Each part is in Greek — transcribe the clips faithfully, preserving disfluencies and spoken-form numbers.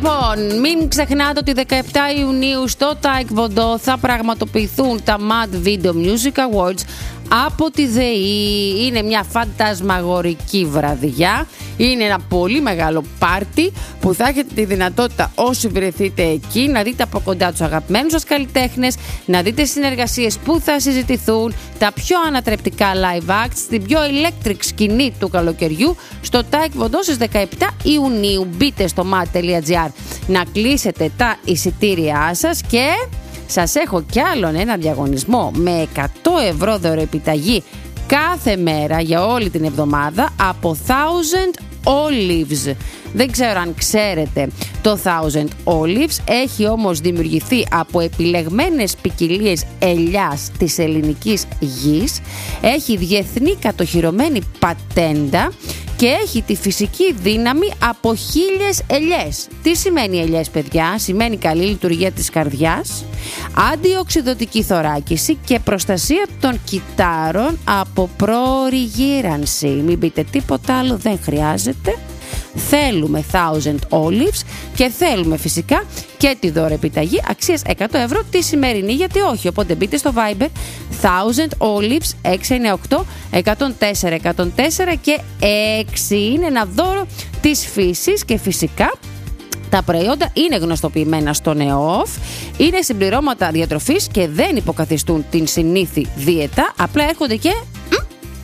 Λοιπόν, μην ξεχνάτε ότι δεκαεπτά Ιουνίου στο Taekwondo θα πραγματοποιηθούν τα Mad Video Music Awards από τη ΔΕΗ. Είναι μια φαντασμαγορική βραδιά. Είναι ένα πολύ μεγάλο πάρτι που θα έχετε τη δυνατότητα όσοι βρεθείτε εκεί να δείτε από κοντά τους αγαπημένους σας καλλιτέχνες, να δείτε συνεργασίες που θα συζητηθούν, τα πιο ανατρεπτικά live acts, την πιο electric σκηνή του καλοκαιριού στο Taekwondo στις δεκαεπτά Ιουνίου. Μπείτε στο mat τελεία gr να κλείσετε τα εισιτήριά σας και σας έχω κι άλλον ένα διαγωνισμό με εκατό ευρώ δωρεοεπιταγή κάθε μέρα για όλη την εβδομάδα από Thousand Olives. Δεν ξέρω αν ξέρετε το Thousand Olives, έχει όμως δημιουργηθεί από επιλεγμένες ποικιλίες ελιάς της ελληνικής γης, έχει διεθνή κατοχυρωμένη πατέντα και έχει τη φυσική δύναμη από χίλιες ελιές. Τι σημαίνει ελιές, παιδιά? Σημαίνει καλή λειτουργία της καρδιάς, αντιοξυδωτική θωράκιση και προστασία των κυττάρων από προοριγύρανση. Μην πείτε τίποτα άλλο, δεν χρειάζεται. Θέλουμε Thousand Olives και θέλουμε φυσικά και τη δωρεοεπιταγή αξίας εκατό ευρώ τη σημερινή, γιατί όχι. Οπότε μπείτε στο Viber Thousand Olives έξι εννιά οκτώ εκατόν τέσσερα εκατόν τέσσερα και έξι. Είναι ένα δώρο της φύσης και φυσικά τα προϊόντα είναι γνωστοποιημένα στο ΝΕΟΦ, είναι συμπληρώματα διατροφής και δεν υποκαθιστούν την συνήθη δίαιτα, απλά έρχονται και μ,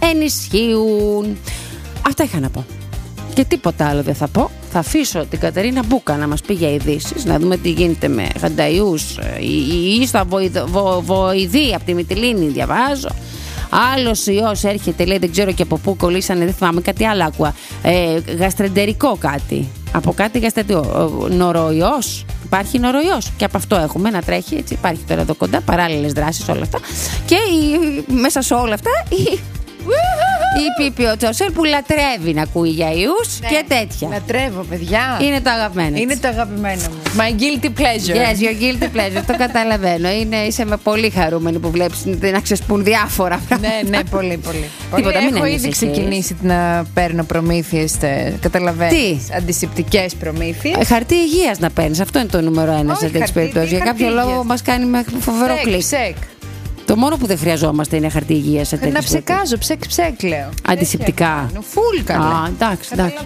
ενισχύουν. Αυτά είχα να πω. Και τίποτα άλλο δεν θα πω. Θα αφήσω την Κατερίνα Μπούκα να μας πει για ειδήσεις, να δούμε τι γίνεται με Χανταϊούς ή στα βο, βοηδή από τη Μυτιλήνη, διαβάζω. Άλλος ιός έρχεται, λέει, δεν ξέρω και από πού κολλήσανε, δεν θυμάμαι, κάτι άλλο άκουα. Ε, γαστρεντερικό κάτι. Από κάτι γαστρεντερικό. Νοροϊός. Υπάρχει νοροϊός. Και από αυτό έχουμε να τρέχει. Έτσι, υπάρχει τώρα εδώ κοντά, παράλληλες δράσεις, όλα αυτά. Και η, μέσα σε όλα αυτά η, η Πίπιο Τσαουσέρ που λατρεύει να ακούει για ιούς, ναι, και τέτοια. Λατρεύω, παιδιά. Είναι το αγαπημένο. Είναι το αγαπημένο μου. My guilty pleasure. Yes, your guilty pleasure. Το καταλαβαίνω. Είναι, είσαι με πολύ χαρούμενη που βλέπεις να ξεσπούν διάφορα πράγματα. Ναι, ναι, πολύ, πολύ. Τίποτα, μην έχω ήδη ξεκινήσει να παίρνω προμήθειες. Καταλαβαίνεις. Αντισηπτικές προμήθειες. Ε, χαρτί υγείας να παίρνεις. Αυτό είναι το νούμερο ένα σε τέτοιες περιπτώσεις. Για κάποιο λόγο μας κάνει με φοβερό κλικ. Το μόνο που δεν χρειαζόμαστε είναι χαρτί υγείας σε τέτοιες. Να ψεκάζω, ψεκ, ψεκ, λέω. Αντισηπτικά. Φουλ καλά. Α, εντάξει, εντάξει.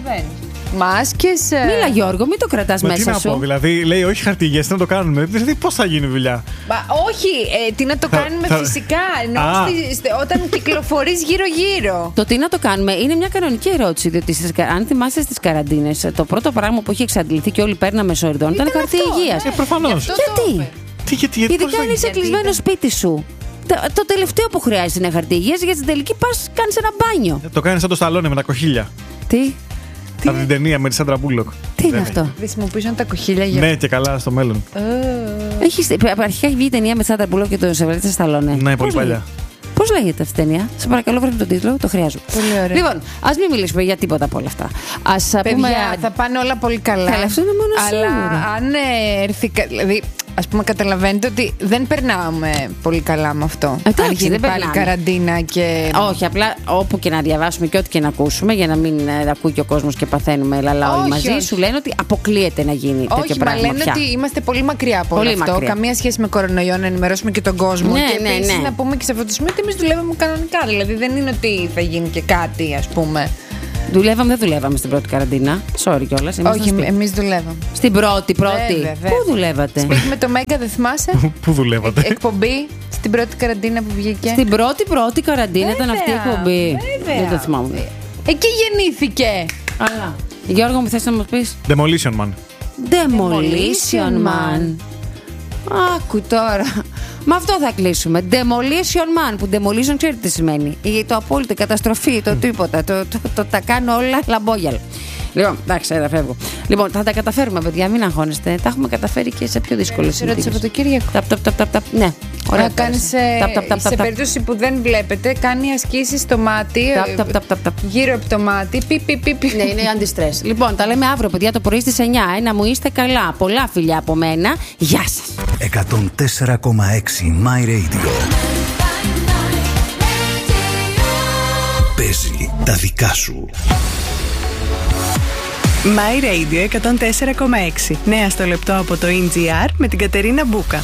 Μάσκες. Μίλα, Γιώργο, μην το κρατάς μέσα τι σου. Να πω, δηλαδή, λέει όχι χαρτί υγείας, τι να το κάνουμε. Δηλαδή, πώς θα γίνει δουλειά. Μα, όχι, ε, τι να το κάνουμε θα, φυσικά. Ενώ στη, στη, όταν κυκλοφορείς γύρω-γύρω. Το τι να το κάνουμε είναι μια κανονική ερώτηση. Διότι στις, αν θυμάστε στις καραντίνες, το πρώτο πράγμα που έχει εξαντληθεί και όλοι παίρναμε σοριδών ήταν χαρτί υγείας. Ε, προφανώς. Γιατί? Τι, γιατί, γιατί, γιατί αν είσαι κλεισμένο σπίτι σου. Το, το τελευταίο που χρειάζεται είναι χαρτί υγείας, γιατί στην τελική πας κάνεις ένα μπάνιο. Το κάνεις σαν το Σταλόνε με τα κοχύλια. Τι? Από την ταινία με τη Σάντρα Μπούλοκ. Τι είναι αυτό? Χρησιμοποιούσαν τα κοχύλια για. Ναι, και καλά στο μέλλον. Έχεις, αρχικά έχει βγει η ταινία με τη Σάντρα Μπούλοκ και τον Σεβαλίτσα Σταλόνε. Ναι, πολύ παλιά. Πώς λέγεται αυτή η ταινία? Σε παρακαλώ, βρείτε τον τίτλο, το χρειάζομαι. Πολύ ωραία. Λοιπόν, ας μην μιλήσουμε για τίποτα από όλα αυτά. Ας Παιδιά, πούμε. Θα πάνε όλα πολύ καλά. Καλά, αυτό είναι μόνο αλλά σίγουρο. αν έρθει. Δηλαδή, ας πούμε, καταλαβαίνετε ότι δεν περνάμε πολύ καλά με αυτό. Εντάξει, αν γίνει δεν πάλι περνάμε. καραντίνα και. Όχι, απλά όπου και να διαβάσουμε και ό,τι και να ακούσουμε, για να μην ε, ακούει και ο κόσμος και παθαίνουμε λαλά όλοι μαζί, όχι. Σου λένε ότι αποκλείεται να γίνει τέτοιο όχι, πράγμα. Όχι, μα λένε πια. ότι είμαστε πολύ μακριά από πολύ όλο αυτό. μακριά. Καμία σχέση με κορονοϊό, να ενημερώσουμε και τον κόσμο. Ναι, και ναι, επίσης ναι. να πούμε και σε αυτό το σημείο ότι εμείς δουλεύουμε κανονικά. Δηλαδή δεν είναι ότι θα γίνει και κάτι, ας πούμε. Δουλεύαμε, δεν δουλεύαμε στην πρώτη καραντίνα. Sorry κιόλας. Όχι, εμείς δουλεύαμε. Στην πρώτη, πρώτη. Βέβαια, βέβαια. Πού δουλεύατε? Σπίτι με το Μέγκα, δεν θυμάσαι? Πού δουλεύατε? Ε, εκπομπή στην πρώτη καραντίνα που βγήκε. Στην πρώτη, πρώτη καραντίνα βέβαια, ήταν αυτή η εκπομπή. Βέβαια. Δεν το θυμάμαι. Εκεί γεννήθηκε. Αλλά. Γιώργο, μου θες να μας πεις? Demolition Man. Demolition Man. Άκου τώρα. Με αυτό θα κλείσουμε. Demolition Man. Που demolition ξέρετε τι σημαίνει? Το απόλυτο, καταστροφή, το τίποτα. Το, το, το, το τα κάνω όλα λαμπόγιαλ. Λοιπόν, εντάξει, θα φεύγω. Λοιπόν, θα τα καταφέρουμε, παιδιά, μην αγχώνεστε. Τα έχουμε καταφέρει και σε πιο δύσκολες συνθήκες. Σε Σαββατοκύριακο. Ταπ, ταπ, ταπ, ταπ, ταπ. Ναι, ωραία. Κάνει σε περίπτωση που δεν βλέπετε, κάνει ασκήσεις στο μάτι. Ταπ, ταπ, ταπ, ταπ. Γύρω από το μάτι. Πι, πι, πι, πι. Ναι, είναι αντιστρες. Λοιπόν, τα λέμε αύριο, παιδιά, το πρωί στις εννιά. Ε, να μου είστε καλά. Πολλά φιλιά από μένα. Γεια σας. εκατόν τέσσερα κόμμα έξι My Radio. Παίζει τα δικά σου. My Radio εκατόν τέσσερα κόμμα έξι. Νέα στο λεπτό από το ι τζι αρ με την Κατερίνα Μπούκα.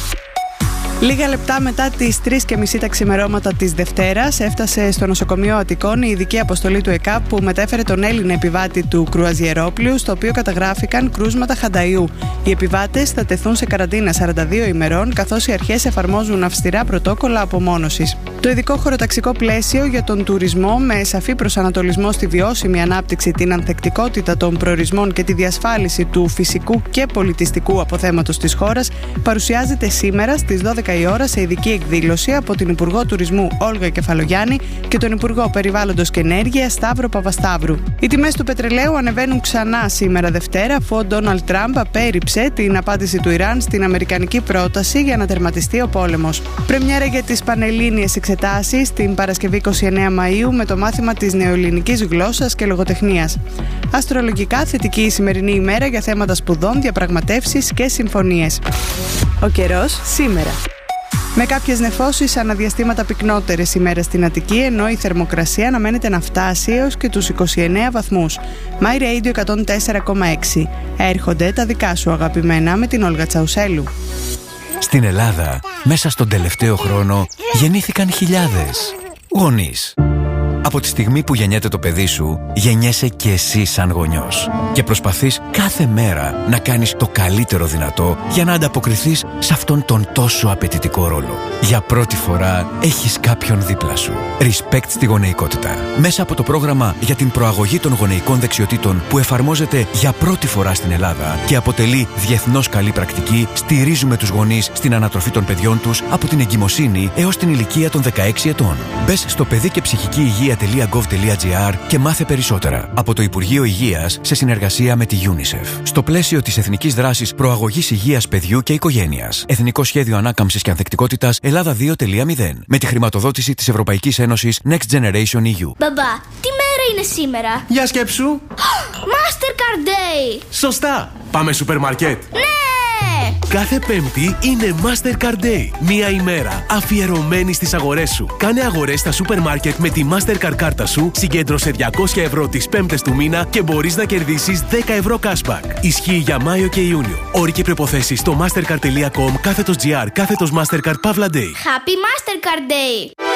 Λίγα λεπτά μετά τις τρεις και μισή τα ξημερώματα της Δευτέρας έφτασε στο νοσοκομείο Αττικών η ειδική αποστολή του ΕΚΑΠ που μετέφερε τον Έλληνα επιβάτη του κρουαζιερόπλοιου, στο οποίο καταγράφηκαν κρούσματα χανταϊού. Οι επιβάτες θα τεθούν σε καραντίνα σαράντα δύο ημερών, καθώς οι αρχές εφαρμόζουν αυστηρά πρωτόκολλα απομόνωσης. Το ειδικό χωροταξικό πλαίσιο για τον τουρισμό, με σαφή προσανατολισμό στη βιώσιμη ανάπτυξη, την ανθεκτικότητα των προορισμών και τη διασφάλιση του φυσικού και πολιτιστικού αποθέματος της χώρας, παρουσιάζεται σήμερα στις δώδεκα η ώρα σε ειδική εκδήλωση από την Υπουργό Τουρισμού Όλγα Κεφαλογιάννη και τον Υπουργό Περιβάλλοντος και Ενέργειας Σταύρο Παπασταύρου. Οι τιμές του πετρελαίου ανεβαίνουν ξανά σήμερα Δευτέρα, αφού ο Ντόναλντ Τραμπ απέρριψε την απάντηση του Ιράν στην αμερικανική πρόταση για να τερματιστεί ο πόλεμος. Πρεμιέρα για τις πανελλήνιες εξετάσεις την Παρασκευή είκοσι εννέα Μαΐου με το μάθημα της νεοελληνικής γλώσσας και λογοτεχνίας. Αστρολογικά θετική η σημερινή ημέρα για θέματα σπουδών, διαπραγματεύσεις και συμφωνίες. Ο καιρός σήμερα. Με κάποιες νεφώσεις αναδιαστήματα πυκνότερες ημέρες στην Αττική, ενώ η θερμοκρασία αναμένεται να φτάσει έως και τους είκοσι εννέα βαθμούς. My Radio εκατόν τέσσερα κόμμα έξι. Έρχονται τα δικά σου αγαπημένα με την Όλγα Τσαουσέλου. Στην Ελλάδα, μέσα στον τελευταίο χρόνο, γεννήθηκαν χιλιάδες γονείς. Από τη στιγμή που γεννιέται το παιδί σου, γεννιέσαι και εσύ σαν γονιός. Και προσπαθείς κάθε μέρα να κάνεις το καλύτερο δυνατό για να ανταποκριθείς σε αυτόν τον τόσο απαιτητικό ρόλο. Για πρώτη φορά έχεις κάποιον δίπλα σου. Respect στη γονεϊκότητα. Μέσα από το πρόγραμμα για την προαγωγή των γονεϊκών δεξιοτήτων που εφαρμόζεται για πρώτη φορά στην Ελλάδα και αποτελεί διεθνώς καλή πρακτική, στηρίζουμε τους γονείς στην ανατροφή των παιδιών τους από την εγκυμοσύνη έως την ηλικία των δεκαέξι ετών. Μπες στο παιδί και ψυχική υγεία τελεία γκοβ τελεία τζι αρ και μάθε περισσότερα. Από το Υπουργείο Υγείας σε συνεργασία με τη UNICEF. Στο πλαίσιο της Εθνικής Δράσης Προαγωγής Υγείας Παιδιού και Οικογένειας. Εθνικό Σχέδιο Ανάκαμψης και Ανθεκτικότητας Ελλάδα δύο τελεία μηδέν. Με τη χρηματοδότηση της Ευρωπαϊκής Ένωσης Next Generation ι γιου. Μπαμπά, τι μέρα είναι σήμερα? Για σκέψου. Mastercard Day. Σωστά. Πάμε σούπερ μάρκετ. Ναι! Κάθε Πέμπτη είναι Mastercard Day. Μία ημέρα αφιερωμένη στις αγορές σου. Κάνε αγορές στα σούπερ μάρκετ με τη Mastercard κάρτα σου, συγκέντρωσε διακόσια ευρώ τις πέμπτες του μήνα και μπορείς να κερδίσεις δέκα ευρώ cashback. Ισχύει για Μάιο και Ιούνιο. Όροι και προϋποθέσεις στο mastercard τελεία com κάθετος τζι αρ κάθετος Mastercard Pavla Day. Happy Mastercard Day!